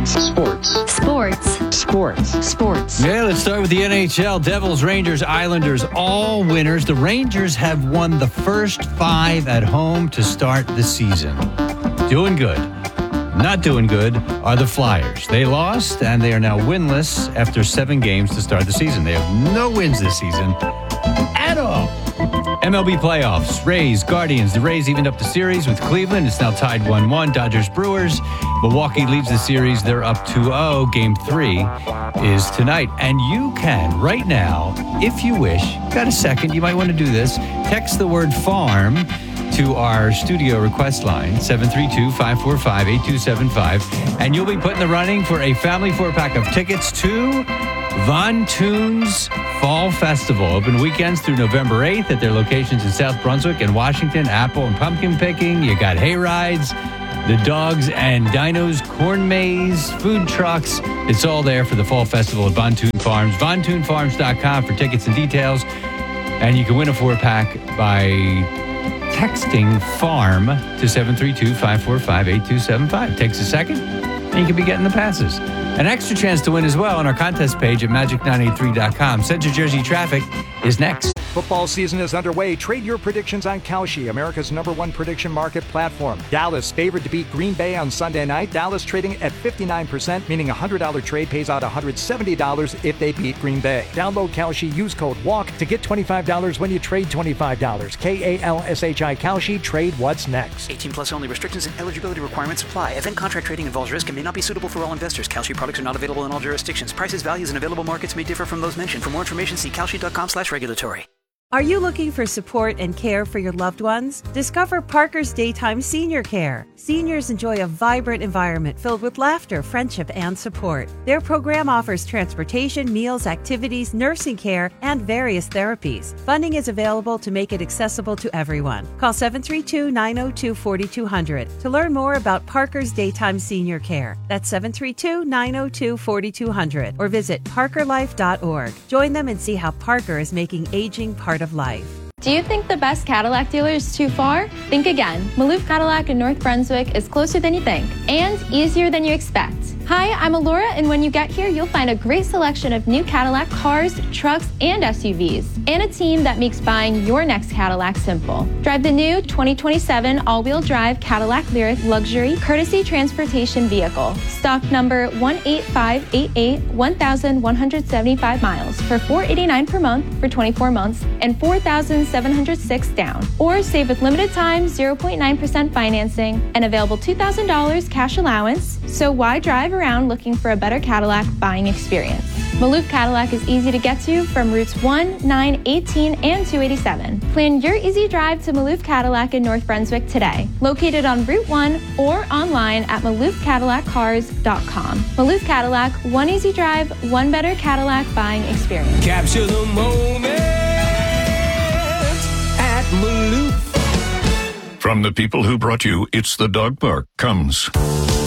Sports. Yeah, let's start with the NHL. Devils, Rangers, Islanders, all winners. The Rangers have won the first 5 at home to start the season. Doing good. Not doing good are the Flyers. They lost, and they are now winless after 7 games to start the season. They have no wins this season at all. MLB playoffs, Rays, Guardians. The Rays evened up the series with Cleveland. It's now tied 1-1. Dodgers, Brewers. Milwaukee leads the series. They're up 2-0. Game 3 is tonight. And you can, right now, if you wish, got a second, you might want to do this, text the word farm to our studio request line, 732-545-8275, and you'll be put in the running for a family 4-pack of tickets to Von Tune's Fall Festival. Open weekends through November 8th at their locations in South Brunswick and Washington. Apple and pumpkin picking. You got hay rides, the dogs and dinos, corn maze, food trucks. It's all there for the Fall Festival at Von Tune Farms. VonTuneFarms.com for tickets and details. And you can win a 4-pack by texting FARM to 732-545-8275. Takes a second, and you can be getting the passes. An extra chance to win as well on our contest page at magic983.com. Central Jersey Traffic is next. Football season is underway. Trade your predictions on Kalshi, America's #1 prediction market platform. Dallas favored to beat Green Bay on Sunday night. Dallas trading at 59%, meaning a $100 trade pays out $170 if they beat Green Bay. Download Kalshi, use code WALK to get $25 when you trade $25. KALSHI Kalshi, trade what's next. 18 plus only. Restrictions and eligibility requirements apply. Event contract trading involves risk and may not be suitable for all investors. Kalshi products are not available in all jurisdictions. Prices, values, and available markets may differ from those mentioned. For more information, see kalshi.com/regulatory. Are you looking for support and care for your loved ones? Discover Parker's Daytime Senior Care. Seniors enjoy a vibrant environment filled with laughter, friendship, and support. Their program offers transportation, meals, activities, nursing care, and various therapies. Funding is available to make it accessible to everyone. Call 732-902-4200 to learn more about Parker's Daytime Senior Care. That's 732-902-4200 or visit parkerlife.org. Join them and see how Parker is making aging part of life. Do you think the best Cadillac dealer is too far? Think again. Maloof Cadillac in North Brunswick is closer than you think and easier than you expect. Hi, I'm Alora, and when you get here, you'll find a great selection of new Cadillac cars, trucks, and SUVs, and a team that makes buying your next Cadillac simple. Drive the new 2027 all-wheel drive Cadillac Lyriq Luxury Courtesy Transportation Vehicle. Stock number 18588, 1,175 miles for $489 per month for 24 months and $4,706 down. Or save with limited time 0.9% financing and available $2,000 cash allowance. So why drive around looking for a better Cadillac buying experience? Maloof Cadillac is easy to get to from routes 1, 9, 18, and 287. Plan your easy drive to Maloof Cadillac in North Brunswick today. Located on Route 1 or online at MaloofCadillacCars.com. Maloof Cadillac, one easy drive, one better Cadillac buying experience. Capture the moment at Maloof. From the people who brought you It's the Dog Park comes